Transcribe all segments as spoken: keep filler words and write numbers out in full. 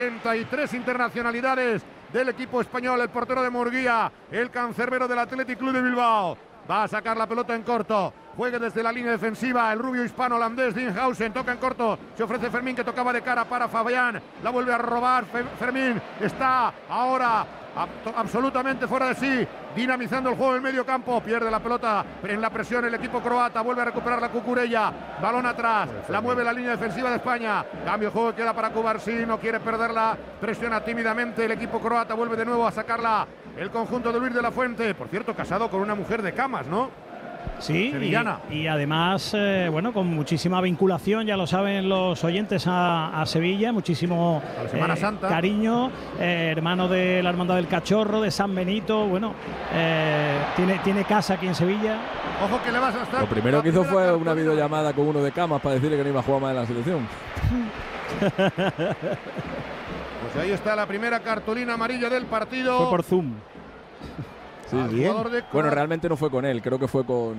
treinta y tres internacionalidades del equipo español, el portero de Murguía, el cancerbero del Athletic Club de Bilbao. Va a sacar la pelota en corto. Juegue desde la línea defensiva el rubio hispano-holandés Dinhausen. Toca en corto. Se ofrece Fermín, que tocaba de cara para Fabián. La vuelve a robar. Fermín está ahora absolutamente fuera de sí, dinamizando el juego en el medio campo. Pierde la pelota en la presión el equipo croata. Vuelve a recuperar la Cucurella. Balón atrás. La mueve la línea defensiva de España. Cambio de juego, queda para Cubarsí. No quiere perderla. Presiona tímidamente el equipo croata. Vuelve de nuevo a sacarla el conjunto de Luis de la Fuente. Por cierto, casado con una mujer de camas, ¿no? Sí, y, y además, eh, bueno, con muchísima vinculación, ya lo saben los oyentes, a, a Sevilla, muchísimo a la Semana eh, Santa. cariño, eh, hermano de la Hermandad del Cachorro, de San Benito, bueno, eh, tiene, tiene casa aquí en Sevilla. Ojo que le vas a estar. Lo primero que hizo fue cartulina. Una videollamada con uno de camas para decirle que no iba a jugar más en la selección. Pues ahí está la primera cartulina amarilla del partido. Fue por Zoom. Sí, bien. Bueno, realmente no fue con él, creo que fue con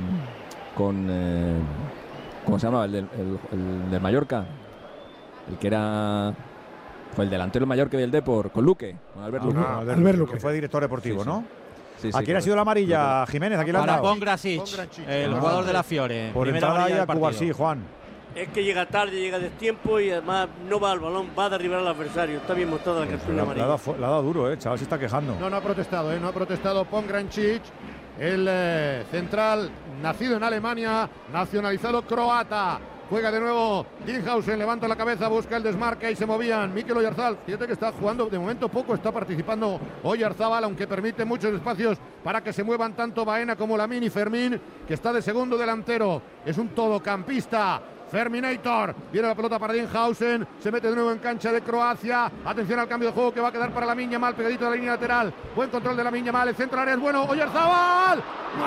con eh, ¿cómo se llama? El del, el, el del Mallorca, el que era fue el delantero del Mallorca y del Depor, con Luque, con Albert Luque. Ah, Albert, Albert Luque, que fue director deportivo, sí, sí. ¿no? Sí, sí, ¿A quién ha sido la amarilla, Jiménez? ¿A quién le han Para dado? Pongracic, el ah, jugador de la Fiore. Por entrada ahí a Cuba, sí, Juan. Es que llega tarde, llega de tiempo y además no va al balón, va a derribar al adversario. Está bien mostrada la cartulina amarilla. La ha dado duro, eh, chaval, se está quejando. No, no ha protestado, eh, no ha protestado Pongracic, el eh, central nacido en Alemania, nacionalizado croata. Juega de nuevo Dinhausen, levanta la cabeza, busca el desmarque y se movían. Mikel Oyarzabal, fíjate que está jugando de momento poco, está participando Oyarzabal, aunque permite muchos espacios para que se muevan tanto Baena como Lamín y Fermín, que está de segundo delantero. Es un todocampista. Ferminator, viene la pelota para Dinhausen, se mete de nuevo en cancha de Croacia. Atención al cambio de juego que va a quedar para Lamine Yamal, pegadito de la línea lateral. Buen control de Lamine Yamal, el centro área es bueno. Oyarzabal, ¡no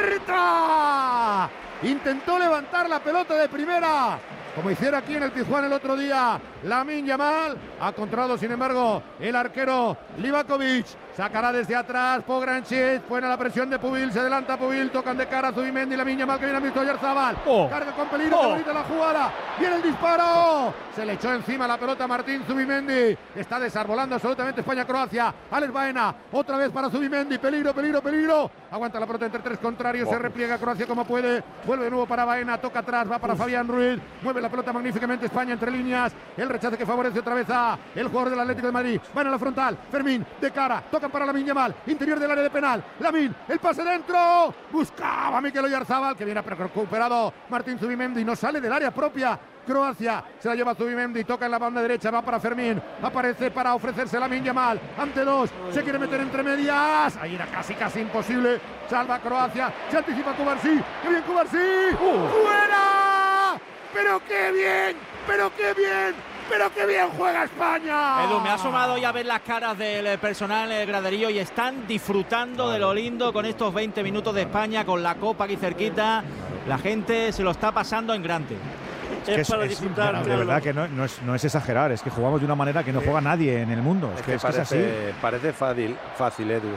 acierta! Intentó levantar la pelota de primera, como hiciera aquí en el Pizjuán el otro día Lamine Yamal. Ha controlado, sin embargo, el arquero Livakovic. Sacará desde atrás Pongracic, pone la presión de Pubil, se adelanta Pubil, tocan de cara a Zubimendi, Lamine Yamal, que viene a visto Oyarzabal. Oh. Carga con peligro, oh. bonita la jugada. Viene el disparo. Se le echó encima la pelota a Martín Zubimendi. Está desarbolando absolutamente España-Croacia. Alex Baena, otra vez para Zubimendi. Peligro, peligro, peligro. Aguanta la pelota entre tres contrarios, oh. se repliega Croacia como puede. Vuelve de nuevo para Baena, toca atrás, va para Uf. Fabián Ruiz. Mueve la pelota magníficamente España entre líneas. El rechace que favorece otra vez a el jugador del Atlético de Madrid. Baena a la frontal, Fermín de cara, toca para Lamine Yamal, interior del área de penal. Lamine, el pase dentro. Buscaba a Mikel Oyarzabal, que viene recuperado Martín Zubimendi, no sale del área propia. Croacia se la lleva Zubimendi, toca en la banda derecha, va para Fermín, aparece para ofrecerse Lamine Yamal, ante dos, se quiere meter entre medias, ahí era casi casi imposible, salva Croacia, se anticipa Cubarsí, ¡qué bien Cubarsí! Uh. ¡Fuera! ¡Pero qué bien! ¡Pero qué bien! ¡Pero qué bien juega España! Edu, me ha asomado ya a ver las caras del personal en el graderío y están disfrutando de lo lindo con estos veinte minutos de España, con la copa aquí cerquita. La gente se lo está pasando en grande. Es, que es para es, disfrutar. Es, de verdad que no, no, es, no es exagerar, es que jugamos de una manera que no juega nadie en el mundo. Es, es que, que, es, parece, que es así. Parece fácil, fácil, Edu,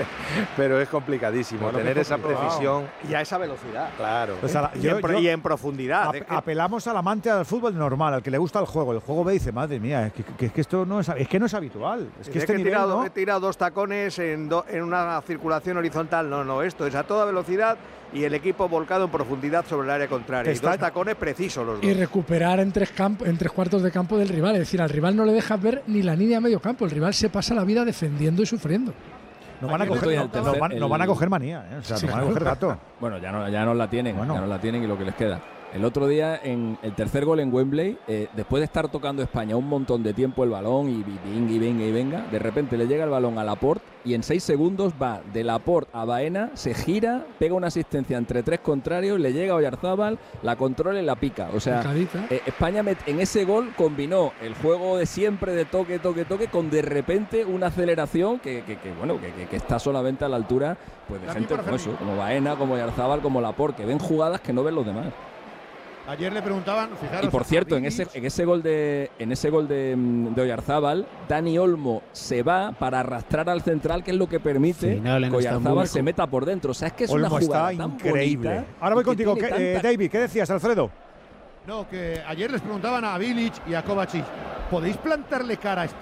pero es complicadísimo bueno, tener esa precisión y a esa velocidad. Claro. Pues la, y, yo, en pro, yo, y en profundidad. Ap, es que apelamos al amante del fútbol normal, al que le gusta el juego. El juego ve y dice, madre mía, es que, que, que esto no es, es que no es habitual. Es que, es este que he, nivel, tirado, ¿no? he tirado dos tacones en, do, en una circulación horizontal. No, no, esto es a toda velocidad y el equipo volcado en profundidad sobre el área contraria. Y dos tacones precisos los dos. Y recuperar en tres, campo, en tres cuartos de campo del rival. Es decir, al rival no le dejas ver ni la línea a medio campo. El rival se pasa la vida defendiendo y sufriendo. Nos van a coger, no, tercer, no, van, el... no van a coger manía, ¿eh? O sea, sí, nos van a coger gato. Bueno, ya no, ya no la tienen, bueno. ya no la tienen y lo que les queda. El otro día, en el tercer gol en Wembley, eh, después de estar tocando España un montón de tiempo el balón y venga y venga y venga, de repente le llega el balón a Laporte y en seis segundos va de Laporte a Baena, se gira, pega una asistencia entre tres contrarios, le llega a Oyarzabal, la controla y la pica. O sea, eh, España met, en ese gol combinó el juego de siempre de toque, toque, toque, con de repente una aceleración que, que, que bueno, que, que, que está solamente a la altura pues de la gente como eso, como Baena, como Oyarzabal, como Laporte, que ven jugadas que no ven los demás. Ayer le preguntaban, fijaros. Y por cierto, en ese, en ese gol de en ese gol de, de Oyarzabal, Dani Olmo se va para arrastrar al central, que es lo que permite sí, no, que Oyarzabal se meta por dentro. O sea, es que es Olmo una jugada está tan increíble. bonita. Ahora voy contigo, que, eh, David, ¿qué decías, Alfredo? No, que ayer les preguntaban a Bilic y a Kovacic ¿podéis plantarle cara a España?